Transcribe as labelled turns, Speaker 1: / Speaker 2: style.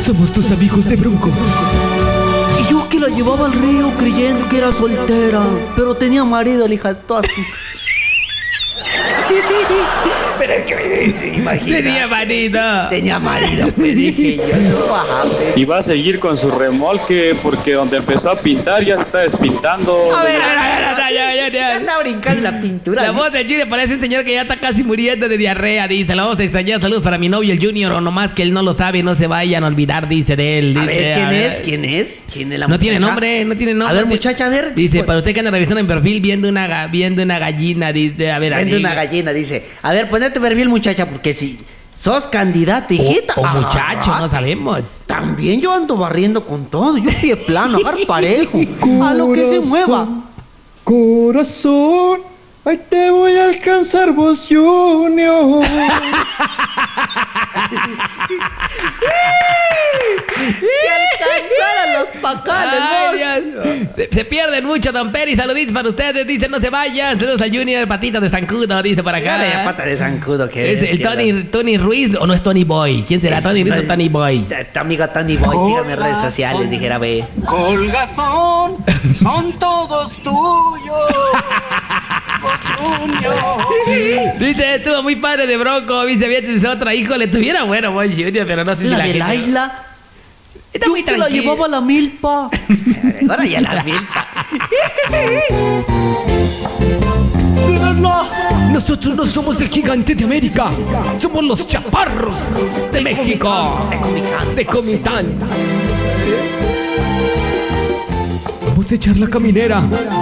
Speaker 1: Somos tus amigos de Bronco.
Speaker 2: Y yo que la llevaba al río creyendo que era soltera, pero tenía marido, la hija de todas sus... Pero es que, imagina. Tenía marido, pues dije yo, no bajaba.
Speaker 3: Y va a seguir con su remolque porque donde empezó a pintar ya se está despintando.
Speaker 2: A ver, ya anda brincando la pintura.
Speaker 4: La voz de Junior parece un señor que ya está casi muriendo de diarrea, dice. La vamos a extrañar. Saludos para mi novio, el Junior, o nomás que él no lo sabe, no se vayan a olvidar, dice de él.
Speaker 2: A
Speaker 4: Dice,
Speaker 2: ver, ¿quién es? ¿Quién es la
Speaker 4: No
Speaker 2: muchacha?
Speaker 4: tiene nombre, no tiene nombre.
Speaker 2: A ver, muchacha, a ver.
Speaker 4: Dice,
Speaker 2: pues,
Speaker 4: para usted que anda revisando en perfil viendo una gallina, dice, a ver,
Speaker 2: vende
Speaker 4: amiga.
Speaker 2: una gallina, dice. A ver, ponete perfil, muchacha, porque si sos candidata, hijita.
Speaker 4: O muchacho, no
Speaker 2: agárrate.
Speaker 4: sabemos.
Speaker 2: También yo ando barriendo con todo. Yo fui de plano, agar parejo. A lo que se mueva.
Speaker 5: Corazón, ahí te voy a alcanzar vos, Junior.
Speaker 2: Y alcanzar a los pacales,
Speaker 4: Ay, Dios. Se pierden mucho, don Peri. Saluditos para ustedes. Dice, no se vayan. Saludos a Junior, patita de zancudo, dice para acá.
Speaker 2: Dale, la pata de zancudo que
Speaker 4: Es el Tony Ruiz, o no es Tony Boy. ¿Quién será? ¿Tony Ruiz o Tony Boy?
Speaker 2: Tu amigo Tony Boy, sígame en redes sociales, dijera ve.
Speaker 5: Colgazón, son todos tuyos.
Speaker 4: Dice, estuvo muy padre de Bronco. Dice, había tenido otra hijo, le tuviera bueno, Boy Junior, pero no sé si
Speaker 2: La
Speaker 4: la
Speaker 2: de
Speaker 4: gente...
Speaker 2: Laila.
Speaker 4: Está
Speaker 2: Yo
Speaker 4: muy
Speaker 2: que la
Speaker 4: tranquila.
Speaker 2: llevaba a la milpa. Ahora ya la milpa.
Speaker 1: Nosotros no somos el gigante de América. Somos los chaparros de México. De Comitán. Vamos a echar la caminera.